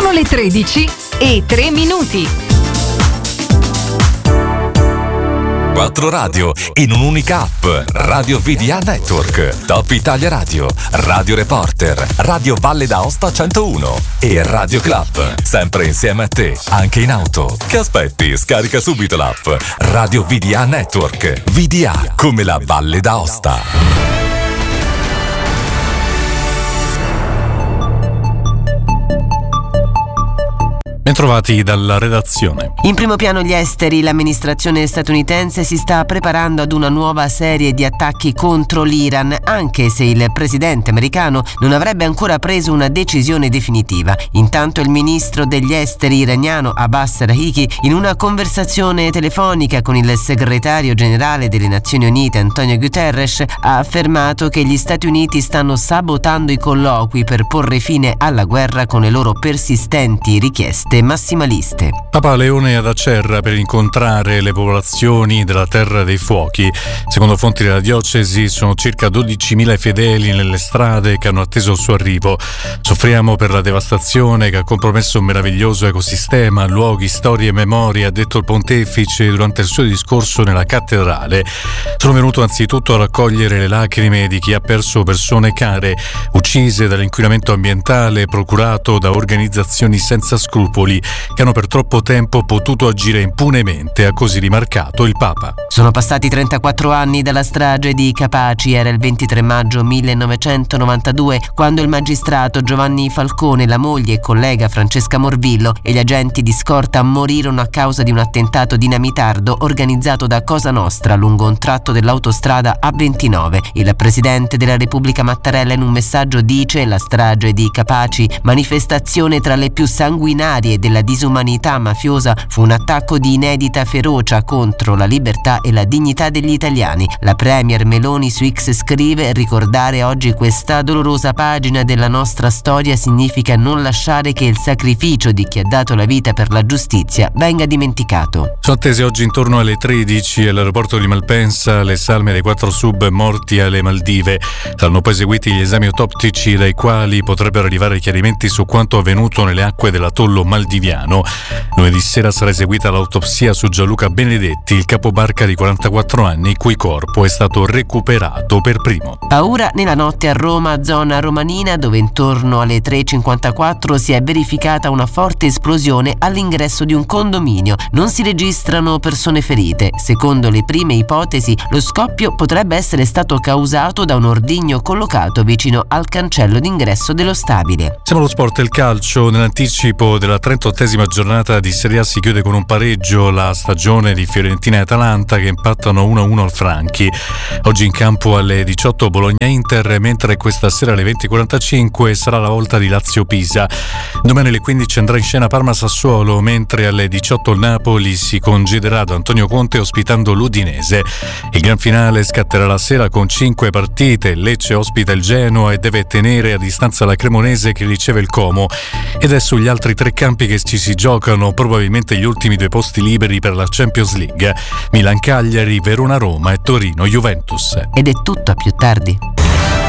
Sono le 13:03. 4 radio in un'unica app. Radio VDA Network, Top Italia Radio, Radio Reporter, Radio Valle d'Aosta 101 e Radio Club. Sempre insieme a te, anche in auto. Che aspetti? Scarica subito l'app Radio VDA Network. VDA come la Valle d'Aosta. Bentrovati dalla redazione. In primo piano gli esteri. L'amministrazione statunitense si sta preparando ad una nuova serie di attacchi contro l'Iran, anche se il presidente americano non avrebbe ancora preso una decisione definitiva. Intanto il ministro degli esteri iraniano Abbas Araghchi, in una conversazione telefonica con il segretario generale delle Nazioni Unite Antonio Guterres, ha affermato che gli Stati Uniti stanno sabotando i colloqui per porre fine alla guerra con le loro persistenti richieste massimaliste. Papa Leone ad Acerra per incontrare le popolazioni della Terra dei Fuochi. Secondo fonti della diocesi sono circa 12.000 fedeli nelle strade che hanno atteso il suo arrivo. Soffriamo per la devastazione che ha compromesso un meraviglioso ecosistema, luoghi, storie e memorie, ha detto il pontefice durante il suo discorso nella cattedrale. Sono venuto anzitutto a raccogliere le lacrime di chi ha perso persone care, uccise dall'inquinamento ambientale procurato da organizzazioni senza scrupoli che hanno per troppo tempo potuto agire impunemente, ha così rimarcato il Papa. Sono passati 34 anni dalla strage di Capaci. Era il 23 maggio 1992 quando il magistrato Giovanni Falcone, la moglie e collega Francesca Morvillo e gli agenti di scorta morirono a causa di un attentato dinamitardo organizzato da Cosa Nostra lungo un tratto dell'autostrada A29. Il presidente della Repubblica Mattarella in un messaggio dice: la strage di Capaci, manifestazione tra le più sanguinarie della disumanità mafiosa, fu un attacco di inedita ferocia contro la libertà e la dignità degli italiani. La premier Meloni su X scrive: ricordare oggi questa dolorosa pagina della nostra storia significa non lasciare che il sacrificio di chi ha dato la vita per la giustizia venga dimenticato. Sono attese oggi intorno alle 13 all'aeroporto di Malpensa le salme dei 4 sub morti alle Maldive. Saranno poi eseguiti gli esami autoptici dai quali potrebbero arrivare chiarimenti su quanto avvenuto nelle acque dell'atollo maldiviano. Lunedì sera sarà eseguita l'autopsia su Gianluca Benedetti, il capobarca di 44 anni, il cui corpo è stato recuperato per primo. Paura nella notte a Roma, zona romanina, dove intorno alle 3:54 si è verificata una forte esplosione all'ingresso di un condominio. Non si registrano persone ferite. Secondo le prime ipotesi, lo scoppio potrebbe essere stato causato da un ordigno collocato vicino al cancello d'ingresso dello stabile. Siamo allo sport e il calcio. Nell'anticipo della 38esima giornata di Serie A si chiude con un pareggio la stagione di Fiorentina e Atalanta che impattano 1-1 al Franchi. Oggi in campo alle 18 Bologna-Inter, mentre questa sera alle 20:45 sarà la volta di Lazio-Pisa. Domani alle 15 andrà in scena Parma-Sassuolo, mentre alle 18 il Napoli si concederà da Antonio Conte ospitando l'Udinese. Il gran finale scatterà la sera con 5 partite. Lecce ospita il Genoa e deve tenere a distanza la Cremonese che riceve il Como. Ed è sugli altri 3 campi che ci si giocano probabilmente gli ultimi 2 posti liberi per la Champions League: Milan-Cagliari, Verona-Roma e Torino-Juventus. Ed è tutto, a più tardi.